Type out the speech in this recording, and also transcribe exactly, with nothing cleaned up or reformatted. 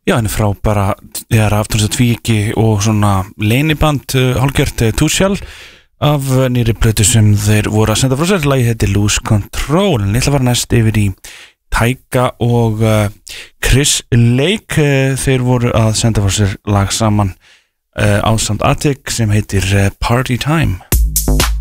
Já, henni frábæra þegar afturins að tvíki og svona leiniband uh, hálfgjört uh, Túsjál af uh, nýri plötu sem þeir voru að senda frá sér. Lagið heitir Lose Control. En ég ætla að fara næst yfir í Tyga og uh, Chris Lake. Uh, þeir voru að senda frá sér lag saman uh, ásamt Attic sem heitir uh, Party Time.